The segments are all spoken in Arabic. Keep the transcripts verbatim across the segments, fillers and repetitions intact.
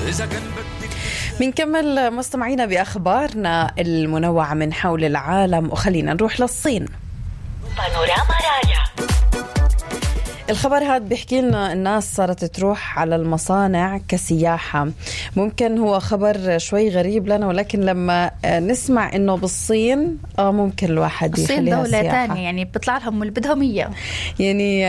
بنكمل مستمعينا بأخبارنا المنوعة من حول العالم، وخلينا نروح للصين. بانوراما رايا. الخبر هذا بيحكي لنا الناس صارت تروح على المصانع كسياحة. ممكن هو خبر شوي غريب لنا، ولكن لما نسمع إنه بالصين آه ممكن الواحد يخليها دولة سياحة تانية، يعني بتطلع لهم اللي بدهم إياه. يعني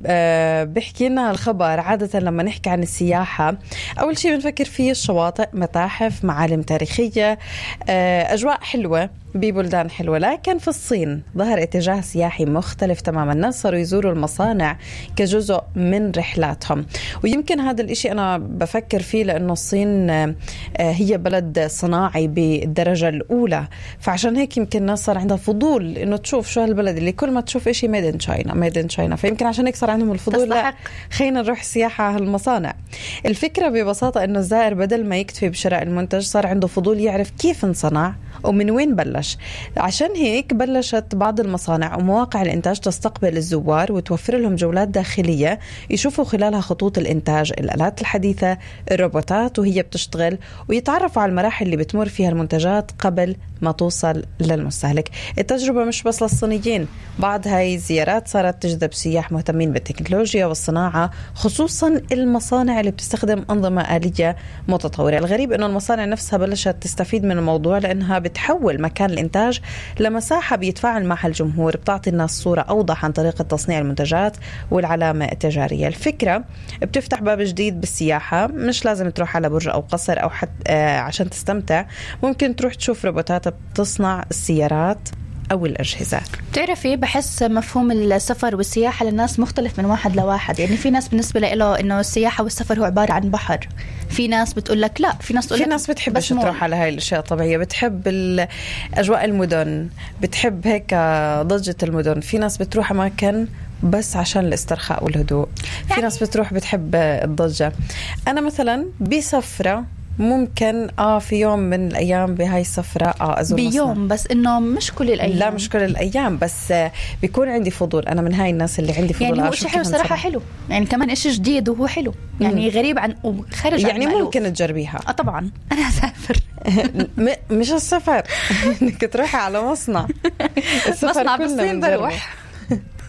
آه بيحكي لنا الخبر عادة لما نحكي عن السياحة أول شيء بنفكر فيه الشواطئ، متاحف، معالم تاريخية، آه أجواء حلوة ببلدان حلوة. لكن في الصين ظهر اتجاه سياحي مختلف تماما. الناس صاروا يزوروا المصانع كجزء من رحلاتهم، ويمكن هذا الاشي أنا بفكر فيه لأنه الصين هي بلد صناعي بالدرجة الأولى، فعشان هيك يمكن الناس صار عندها فضول إنه تشوف شو هالبلد اللي كل ما تشوف إشي ميد إن تشاينا ميد إن تشاينا، فيمكن عشان هيك صار عندهم الفضول لا خلينا نروح سياحة على المصانع. الفكرة ببساطة إنه الزائر بدل ما يكتفي بشراء المنتج صار عنده فضول يعرف كيف انصنع ومن وين بلش. عشان هيك بلشت بعض المصانع ومواقع الإنتاج تستقبل الزوار وتوفر لهم جولات داخلية يشوفوا خلالها خطوط الإنتاج، الآلات الحديثة، الروبوتات وهي بتشتغل، ويتعرفوا على المراحل اللي بتمر فيها المنتجات قبل ما توصل للمستهلك. التجربة مش بس للصينيين، بعض هاي الزيارات صارت تجذب سياح مهتمين بالتكنولوجيا والصناعة، خصوصا المصانع اللي بتستخدم أنظمة آلية متطورة. الغريب إنه المصانع نفسها بلشت تستفيد من الموضوع لأنها بتحول مكان الإنتاج لمساحة بيتفاعل معها الجمهور، بتعطي الناس صورة أوضح عن طريقة تصنيع المنتجات والعلامة التجارية. الفكرة بتفتح باب جديد بالسياحة، مش لازم تروح على برج أو قصر أو حتى آه عشان تستمتع، ممكن تروح تشوف روبوتات بتصنع السيارات أو الأجهزة. بتعرفي بحس مفهوم السفر والسياحة للناس مختلف من واحد لواحد. يعني في ناس بالنسبة له إنه السياحة والسفر هو عبارة عن بحر، في ناس بتقول لك لا، في ناس تقول في ناس بتحبش تروح على هاي الأشياء الطبيعية، بتحب أجواء المدن، بتحب هيك ضجة المدن. في ناس بتروح أماكن بس عشان الاسترخاء والهدوء، في يعني ناس بتروح بتحب الضجة. أنا مثلا بسفرة ممكن اه في يوم من الايام بهاي السفره اه ازور بيوم مصنع. بس انه مش كل الايام. لا مش كل الايام، بس آه بيكون عندي فضول. انا من هاي الناس اللي عندي فضول. يعني هو شيء حلو صراحه، حلو يعني كمان إشي جديد وهو حلو يعني. مم. غريب عن وخارج يعني عن ممكن تجربيها. اه طبعا انا اسافر مش السفر انك تروحي على مصنع. السفر مصنع بالصين بروح